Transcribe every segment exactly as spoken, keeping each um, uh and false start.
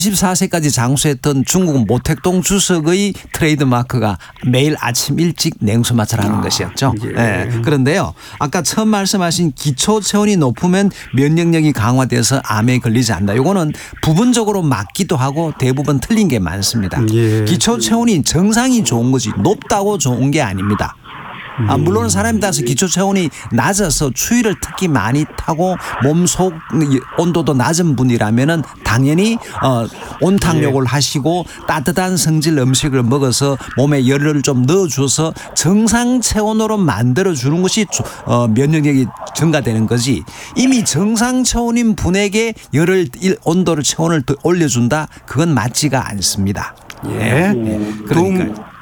이십사 세까지 장수했던 중국 모택동 주석의 트레이드 마크가 매일 아침 일찍 냉수 마찰을 하는 아, 것이었죠. 예. 네. 그런데요. 아까 처음 말씀하신 기초 체온이 높으면 면역력이 강화돼서 암에 걸리지 않는다. 이거는 부분적으로 맞기도 하고 대부분 틀린 게 많습니다. 예. 기초 체온이 정상이 좋은 거지 높다고 좋은 게 아닙니다. 아, 물론 사람에 따라서 기초 체온이 낮아서 추위를 특히 많이 타고 몸속 온도도 낮은 분이라면은 당연히 어, 온탕욕을 네. 하시고 따뜻한 성질 음식을 먹어서 몸에 열을 좀 넣어줘서 정상 체온으로 만들어 주는 것이 어, 면역력이 증가되는 거지. 이미 정상 체온인 분에게 열을 온도를 체온을 더 올려준다. 그건 맞지가 않습니다. 예. 네. 그러니까.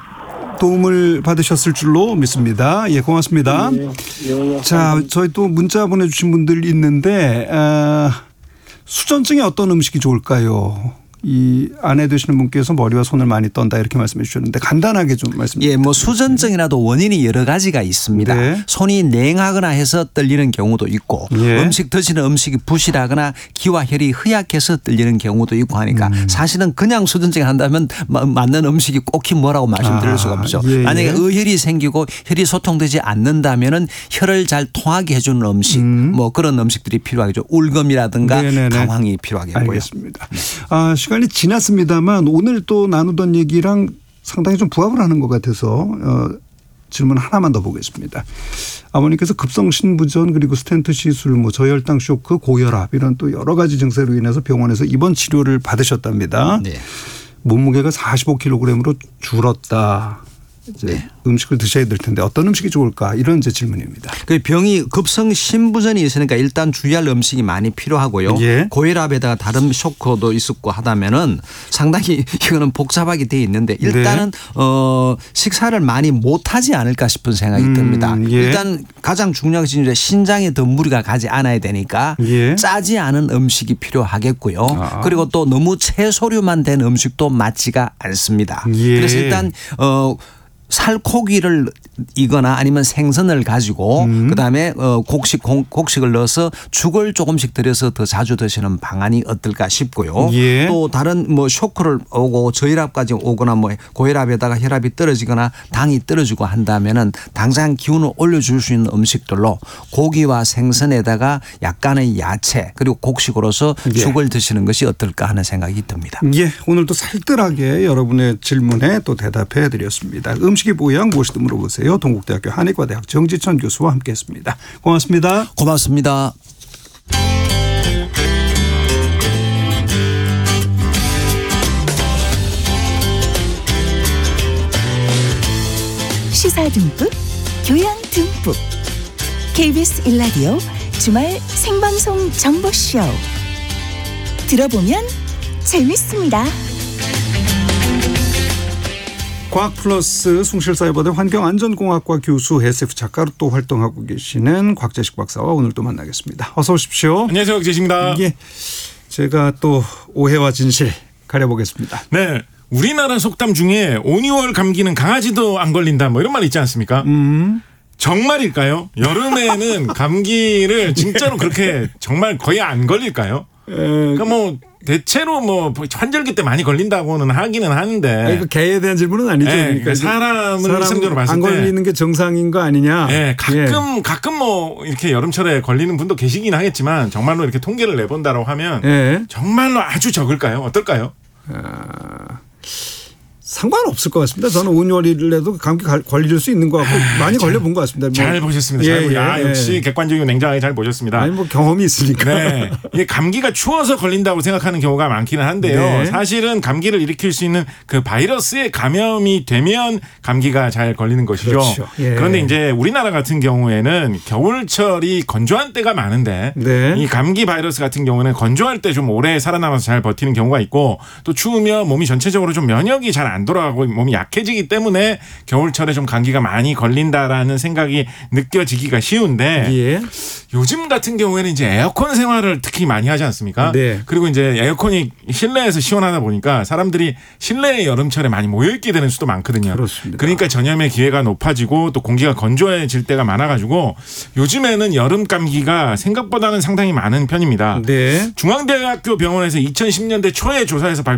도움을 받으셨을 줄로 믿습니다. 예, 고맙습니다. 네, 네, 자, 저희 또 문자 보내주신 분들 있는데 아, 수전증에 어떤 음식이 좋을까요? 이 아내 되시는 분께서 머리와 손을 많이 떤다 이렇게 말씀해 주셨는데 간단하게 좀 말씀해 주세요. 예, 뭐 수전증이라도 원인이 여러 가지가 있습니다. 네. 손이 냉하거나 해서 떨리는 경우도 있고 예. 음식 드시는 음식이 부실하거나 기와 혈이 허약해서 떨리는 경우도 있고 하니까 음. 사실은 그냥 수전증 한다면 맞는 음식이 꼭히 뭐라고 말씀드릴 아, 수가 없죠. 예, 예. 만약에 의혈이 생기고 혈이 소통되지 않는다면은 혈을 잘 통하게 해주는 음식 음. 뭐 그런 음식들이 필요하겠죠. 울금이라든가 네네네. 강황이 필요하겠고요. 알겠습니다. 아, 시간이 지났습니다만 오늘 또 나누던 얘기랑 상당히 좀 부합을 하는 것 같아서 어, 질문 하나만 더 보겠습니다. 아버님께서 급성신부전 그리고 스텐트 시술, 뭐 저혈당 쇼크, 고혈압 이런 또 여러 가지 증세로 인해서 병원에서 입원 치료를 받으셨답니다. 네. 몸무게가 사십오 킬로그램으로 줄었다. 이제 네. 음식을 드셔야 될 텐데 어떤 음식이 좋을까 이런 이제 질문입니다. 그 병이 급성 신부전이 있으니까 일단 주의할 음식이 많이 필요하고요. 예. 고혈압에다가 다른 쇼크도 있었고 하다면은 상당히 이거는 복잡하게 돼 있는데 일단은 네. 어 식사를 많이 못하지 않을까 싶은 생각이 음, 듭니다. 예. 일단 가장 중요한 것이 이제 신장에 더 무리가 가지 않아야 되니까 예. 짜지 않은 음식이 필요하겠고요. 아. 그리고 또 너무 채소류만 된 음식도 맞지가 않습니다. 예. 그래서 일단 어 살코기를 이거나 아니면 생선을 가지고 음. 그다음에 어 곡식 곡식을 넣어서 죽을 조금씩 들여서 더 자주 드시는 방안이 어떨까 싶고요. 예. 또 다른 뭐 쇼크를 오고 저혈압까지 오거나 뭐 고혈압에다가 혈압이 떨어지거나 당이 떨어지고 한다면은 당장 기운을 올려줄 수 있는 음식들로 고기와 생선에다가 약간의 야채 그리고 곡식으로서 예. 죽을 드시는 것이 어떨까 하는 생각이 듭니다. 예, 오늘도 살뜰하게 여러분의 질문에 또 대답해 드렸습니다. 음식이 뭐야 무엇이든 물어보세요. 동국대학교 한의과대학 정지천 교수와 함께했습니다. 고맙습니다. 고맙습니다. 시사 듬뿍, 교양 듬뿍. 케이비에스 일 라디오 주말 생방송 정보쇼. 들어보면 재밌습니다. 과학 플러스 숭실사이버대 환경안전공학과 교수 에스에프 작가로 또 활동하고 계시는 곽재식 박사와 오늘 또 만나겠습니다. 어서 오십시오. 안녕하세요. 곽재식입니다. 예, 제가 또 오해와 진실 가려보겠습니다. 네. 우리나라 속담 중에 오, 유월 감기는 강아지도 안 걸린다 뭐 이런 말 있지 않습니까? 음. 정말일까요? 여름에는 감기를 진짜로 그렇게 정말 거의 안 걸릴까요? 그러니까 뭐 대체로 뭐 환절기 때 많이 걸린다고는 하기는 하는데 그 개에 대한 질문은 아니죠. 네, 그러니까 사람을 상대로 봤을 때 안 걸리는 게 정상인 거 아니냐. 네, 가끔 예. 가끔 뭐 이렇게 여름철에 걸리는 분도 계시긴 하겠지만 정말로 이렇게 통계를 내본다라고 하면 예. 정말로 아주 적을까요? 어떨까요? 아... 상관없을 것 같습니다. 저는 오, 유월이라도 감기 걸릴 수 있는 것 같고 많이 잘, 걸려본 것 같습니다. 잘 뭐. 보셨습니다. 잘 예, 보셨. 아, 예, 역시 예. 객관적이고 냉정하게 잘 보셨습니다. 아니 뭐 경험이 있으니까. 네. 이게 감기가 추워서 걸린다고 생각하는 경우가 많기는 한데요. 네. 사실은 감기를 일으킬 수 있는 그 바이러스에 감염이 되면 감기가 잘 걸리는 것이죠. 그렇죠. 예. 그런데 이제 우리나라 같은 경우에는 겨울철이 건조한 때가 많은데 네. 이 감기 바이러스 같은 경우는 건조할 때 좀 오래 살아남아서 잘 버티는 경우가 있고 또 추우면 몸이 전체적으로 좀 면역이 잘 안 돌아가고 몸이 약해지기 때문에 겨울철에 좀 감기가 많이 걸린다라는 생각이 느껴지기가 쉬운데 예. 요즘 같은 경우에는 이제 에어컨 생활을 특히 많이 하지 않습니까? 네. 그리고 이제 에어컨이 실내에서 시원하다 보니까 사람들이 실내에 여름철에 많이 모여있게 되는 수도 많거든요. 그렇습니다. 그러니까 전염의 기회가 높아지고 또 공기가 건조해질 때가 많아가지고 요즘에는 여름 감기가 생각보다는 상당히 많은 편입니다. 네. 중앙대학교 병원에서 이천십 년대 초에 조사해서 발표